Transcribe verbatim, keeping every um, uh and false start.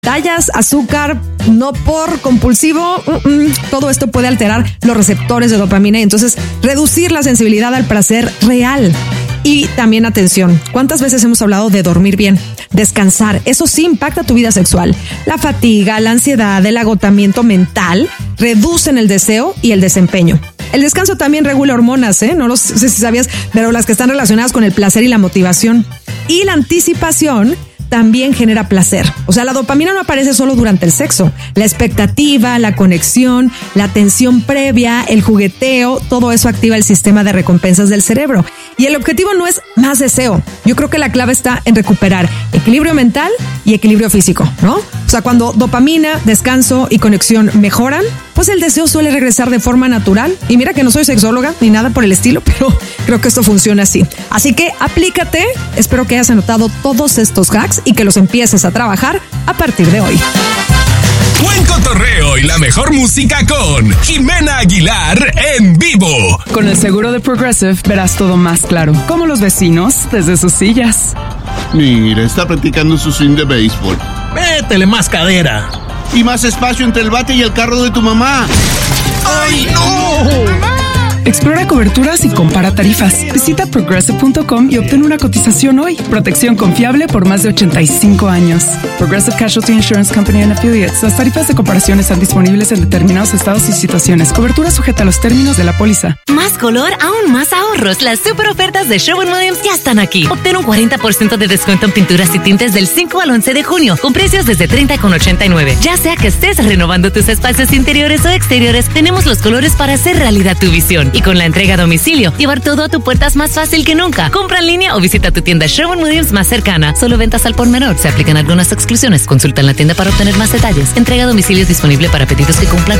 pantallas, azúcar, no por compulsivo. Mm-mm. Todo esto puede alterar los receptores de dopamina y entonces reducir la sensibilidad al placer real. Y también atención, ¿cuántas veces hemos hablado de dormir bien? Descansar, eso sí impacta tu vida sexual. La fatiga, la ansiedad, el agotamiento mental reducen el deseo y el desempeño. El descanso también regula hormonas, ¿eh? No lo sé si sabías, pero las que están relacionadas con el placer y la motivación. Y la anticipación también genera placer. O sea, la dopamina no aparece solo durante el sexo. La expectativa, la conexión, la tensión previa, el jugueteo, todo eso activa el sistema de recompensas del cerebro. Y el objetivo no es más deseo. Yo creo que la clave está en recuperar equilibrio mental y equilibrio físico, ¿no? O sea, cuando dopamina, descanso y conexión mejoran, pues el deseo suele regresar de forma natural. Y mira que no soy sexóloga ni nada por el estilo, pero creo que esto funciona así. Así que aplícate. Espero que hayas anotado todos estos hacks y que los empieces a trabajar a partir de hoy. Buen cotorreo y la mejor música con Jimena Aguilar en vivo. Con el seguro de Progressive verás todo más claro, como los vecinos desde sus sillas. Mira, está practicando su swing de béisbol. Métele más cadera. Y más espacio entre el bate y el carro de tu mamá. ¡Ay, no! Explora coberturas y compara tarifas. Visita progressive punto com y obtén una cotización hoy. Protección confiable por más de ochenta y cinco años. Progressive Casualty Insurance Company and Affiliates. Las tarifas de comparación están disponibles en determinados estados y situaciones. Cobertura sujeta a los términos de la póliza. Más color, aún más ahorros. Las super ofertas de Sherwin-Williams ya están aquí. Obtén un cuarenta por ciento de descuento en pinturas y tintes del cinco al once de junio, con precios desde treinta con ochenta y nueve. Ya sea que estés renovando tus espacios interiores o exteriores, tenemos los colores para hacer realidad tu visión. Y con la entrega a domicilio, llevar todo a tu puerta es más fácil que nunca. Compra en línea o visita tu tienda Sherwin-Williams más cercana. Solo ventas al por menor. Se aplican algunas exclusiones. Consulta en la tienda para obtener más detalles. Entrega a domicilio disponible para pedidos que cumplan